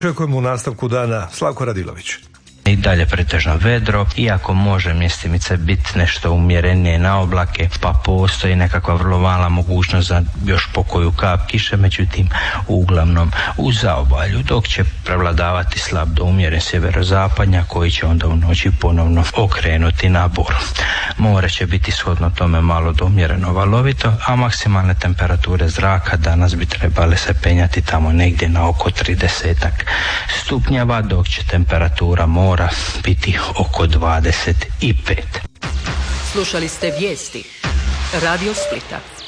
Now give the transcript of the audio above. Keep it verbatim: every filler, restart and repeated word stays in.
Očekujemo u nastavku dana Slavko Radilović. I dalje pretežno vedro, iako može mjestimice biti nešto umjerenije na oblake, pa postoji nekakva vrlo mala mogućnost za još pokoju kap kiše, međutim uglavnom u zaobalju, dok će prevladavati slab do umjeren sjeverozapadnja koji će onda u noći ponovno okrenuti na bor. More će biti shodno tome malo do umjereno valovito, a maksimalne temperature zraka danas bi trebale se penjati tamo negdje na oko tridesetak stupnjeva, dok će temperatura mora biti oko dvadeset pet. Slušali ste vijesti Radio Splita.